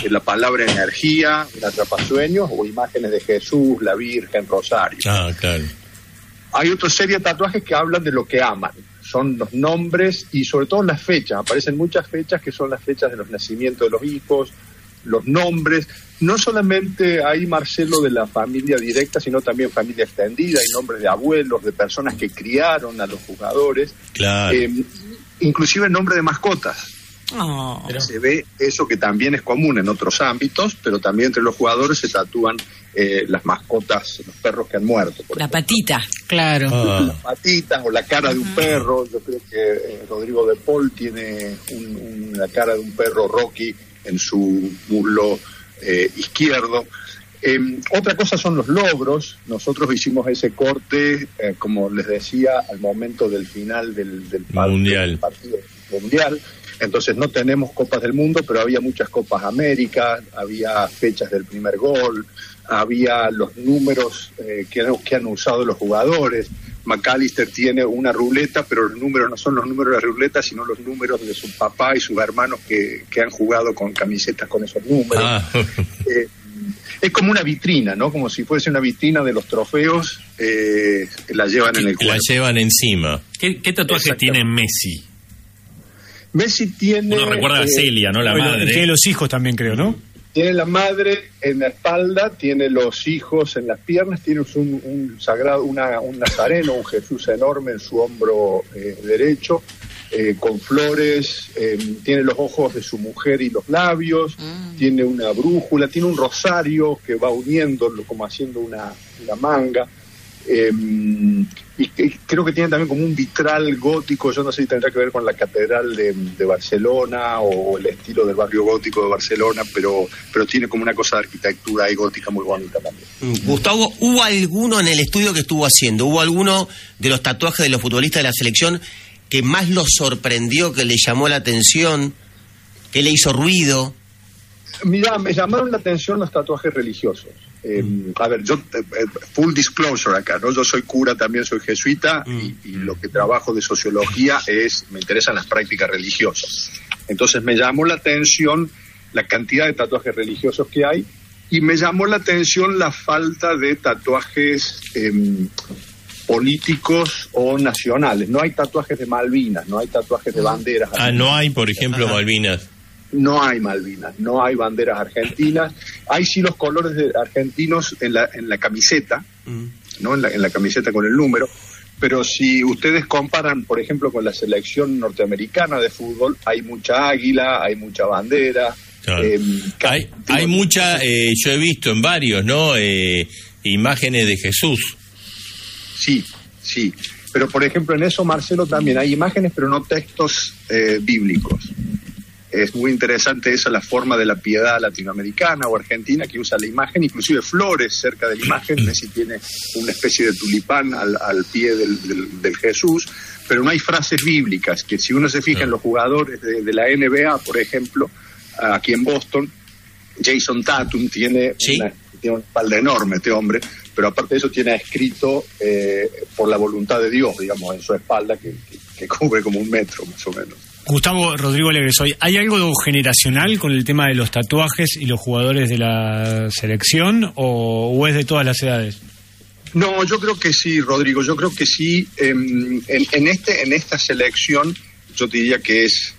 la palabra energía, el atrapasueños, o imágenes de Jesús, la Virgen, Rosario. Claro. Hay otra serie de tatuajes que hablan de lo que aman. Son los nombres y sobre todo las fechas. Aparecen muchas fechas que son las fechas de los nacimientos de los hijos, los nombres. No solamente hay, Marcelo, de la familia directa, sino también familia extendida. Hay nombres de abuelos, de personas que criaron a los jugadores. Claro. Inclusive el nombre de mascotas. Se ve eso que también es común en otros ámbitos, pero también entre los jugadores se tatúan las mascotas, los perros que han muerto. La patita, claro. Las patitas o la cara de un perro. Yo creo que Rodrigo de Paul tiene la cara de un perro, Rocky, en su muslo izquierdo. Otra cosa son los logros. Nosotros hicimos ese corte, como les decía, al momento del final del partido mundial. Entonces no tenemos Copas del Mundo, pero había muchas Copas América, había fechas del primer gol, había los números que han usado los jugadores. McAllister tiene una ruleta, pero los números no son los números de la ruleta, sino los números de su papá y sus hermanos que han jugado con camisetas con esos números. Es como una vitrina, ¿no? Como si fuese una vitrina de los trofeos, la llevan en el cuerpo. La llevan encima. ¿Qué tatuaje tiene Messi? Messi tiene... Uno recuerda a Celia, ¿no? La madre. Tiene los hijos también, creo, ¿no? Tiene la madre en la espalda, tiene los hijos en las piernas, tiene un sagrado, un nazareno, un Jesús enorme en su hombro derecho, con flores, tiene los ojos de su mujer y los labios, tiene una brújula, tiene un rosario que va uniéndolo como haciendo una manga. Y creo que tiene también como un vitral gótico. Yo no sé si tendrá que ver con la catedral de Barcelona o el estilo del barrio gótico de Barcelona, pero tiene como una cosa de arquitectura ahí gótica muy bonita también. Gustavo, ¿hubo alguno en el estudio que estuvo haciendo? ¿Hubo alguno de los tatuajes de los futbolistas de la selección que más lo sorprendió, que le llamó la atención, que le hizo ruido? Mira, me llamaron la atención los tatuajes religiosos. A ver, yo, full disclosure acá, ¿no? Yo soy cura, también soy jesuita, y lo que trabajo de sociología me interesan las prácticas religiosas. Entonces me llamó la atención la cantidad de tatuajes religiosos que hay, y me llamó la atención la falta de tatuajes políticos o nacionales. No hay tatuajes de Malvinas, no hay tatuajes de banderas. No hay, por ejemplo, Malvinas. No hay Malvinas, no hay banderas argentinas. Hay sí los colores argentinos en la camiseta, ¿no? En la camiseta con el número. Pero si ustedes comparan, por ejemplo, con la selección norteamericana de fútbol, hay mucha águila, hay mucha bandera. Claro. Hay mucha, yo he visto en varios, ¿no? Imágenes de Jesús. Sí. Pero, por ejemplo, en eso, Marcelo, también hay imágenes, pero no textos bíblicos. Es muy interesante esa, la forma de la piedad latinoamericana o argentina, que usa la imagen, inclusive flores cerca de la imagen. Messi tiene una especie de tulipán al pie del Jesús, pero no hay frases bíblicas, que si uno se fija en los jugadores de la NBA, por ejemplo, aquí en Boston, Jason Tatum tiene una espalda enorme, este hombre, pero aparte de eso tiene escrito por la voluntad de Dios, digamos, en su espalda, que cubre como 1 metro más o menos. Gustavo, Rodrigo Legresoy, ¿hay algo generacional con el tema de los tatuajes y los jugadores de la selección o es de todas las edades? No, yo creo que sí, Rodrigo, yo creo que sí. En esta selección yo te diría que es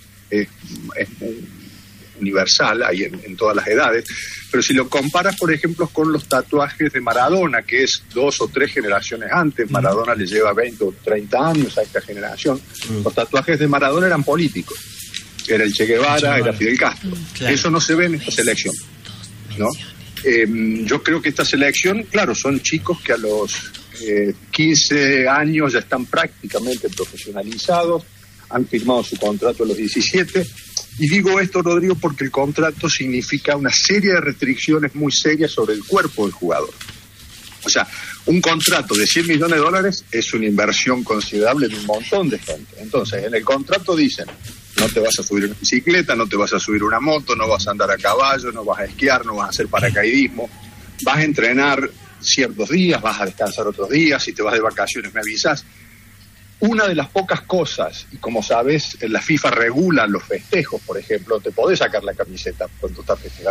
universal, hay en todas las edades, pero si lo comparas, por ejemplo, con los tatuajes de Maradona, que es 2 o 3 generaciones antes, Maradona le lleva 20 o 30 años a esta generación, los tatuajes de Maradona eran políticos, era el Che Guevara, era Fidel Castro. Claro. Eso no se ve en esta selección, ¿no? Yo creo que esta selección, claro, son chicos que a los 15 años ya están prácticamente profesionalizados, han firmado su contrato a los 17. Y digo esto, Rodrigo, porque el contrato significa una serie de restricciones muy serias sobre el cuerpo del jugador. O sea, un contrato de $100 millones es una inversión considerable de un montón de gente. Entonces, en el contrato dicen, no te vas a subir una bicicleta, no te vas a subir una moto, no vas a andar a caballo, no vas a esquiar, no vas a hacer paracaidismo, vas a entrenar ciertos días, vas a descansar otros días, si te vas de vacaciones me avisas. Una de las pocas cosas, y como sabes, la FIFA regula los festejos, por ejemplo, te podés sacar la camiseta cuando estás festejando